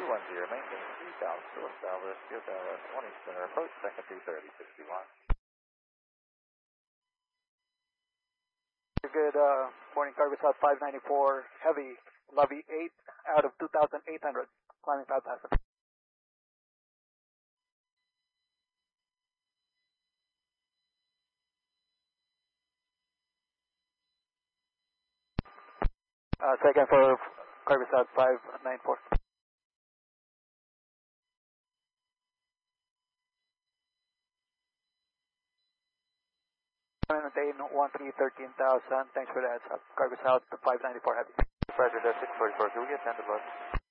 210, maintain 3000 to establish QSLS 20 center approach, second 23061. Good morning, Cargo South 594, heavy, lobby 8 out of 2,800, climbing 5,000. Second for Cargo South 594. Maintain 13,000, thanks for that, Cargo South 594 heavy. Roger, that's 644, can we get 10 to bus?